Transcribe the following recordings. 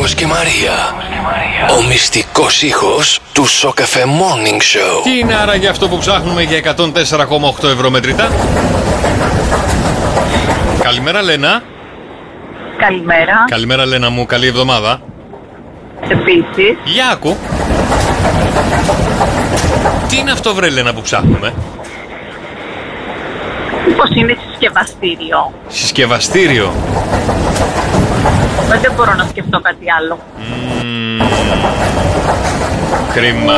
Νίκος και Μαρία. Ο μυστικός ήχος του Σοκαφέ Morning Show. Τι είναι άραγε αυτό που ψάχνουμε για 104,8 ευρώ μετρητά? Καλημέρα Λένα. Καλημέρα. Καλημέρα Λένα μου, καλή εβδομάδα. Επίσης. Για άκου. Τι είναι αυτό βρε Λένα που ψάχνουμε? Πώς είναι συσκευαστήριο? Συσκευαστήριο. Δεν μπορώ να σκεφτώ κάτι άλλο. Κρίμα.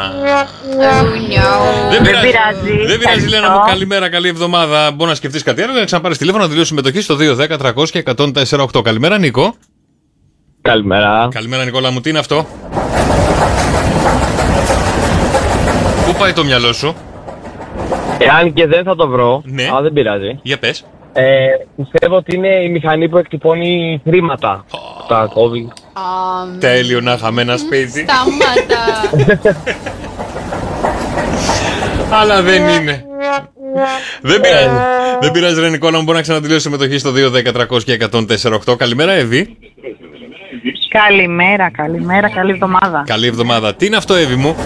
Δεν πειράζει. Δεν πειράζει Λένα μου, καλημέρα, καλή εβδομάδα. Μπορεί να σκεφτείς κάτι άλλο και να ξαναπάρεις τηλέφωνο να δηλώσεις συμμετοχή στο 210 300 και 104,8. Καλημέρα Νίκο. Καλημέρα. Καλημέρα Νικόλα μου, τι είναι αυτό? Πού πάει το μυαλό σου? Εάν και δεν θα το βρω, ναι. αλλά δεν πειράζει. Για πες. Πιστεύω ότι είναι η μηχανή που εκτυπώνει χρήματα. Τα κόβει. Τέλειο να είχαμε ένα σπίτι. Σταμάτα. Αλλά δεν είναι. Δεν πειράζει. Δεν πειράζει ρε Νικόλα μου, μπορεί να ξαναδηλώσει συμμετοχή στο 210 300 και 104,8. Καλημέρα Εύη. Καλημέρα, καλημέρα, καλή εβδομάδα. Καλή εβδομάδα. Τι είναι αυτό Εύη μου?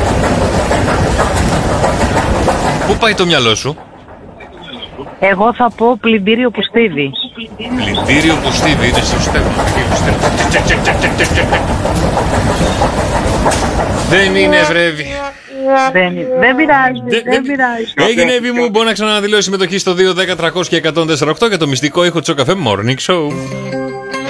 Πού πάει το μυαλό σου? Εγώ θα πω πλυντήριο που στίβει. Πλυντήριο που στίβει, είναι σωστό. Δεν είναι βρέβη. Δεν πειράζει, δεν πειράζει. Έγινε Εύη μου, μπορεί να ξαναδηλώσει συμμετοχή στο 210 300 και 104,8 για το μυστικό ήχο του Σοκαφέ Morning Show.